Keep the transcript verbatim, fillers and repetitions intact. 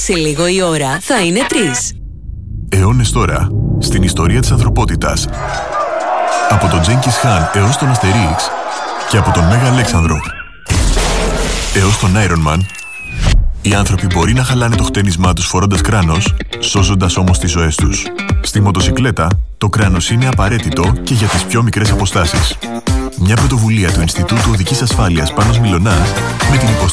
σε λίγο η ώρα θα είναι τρεις. Αιώνες τώρα, στην ιστορία της ανθρωπότητας. Από τον Τζένκις Χαν έως τον Αστερίξ και από τον Μέγα Αλέξανδρο έως τον Iron Man, οι άνθρωποι μπορεί να χαλάνε το χτένισμά τους φορώντας κράνος, σώζοντας όμως τις ζωές τους. Στη μοτοσικλέτα, το κράνος είναι απαραίτητο και για τις πιο μικρές αποστάσεις. Μια πρωτοβουλία του Ινστιτούτου Οδικής Ασφάλειας Πάνος Μιλωνάς με την υποστήριξη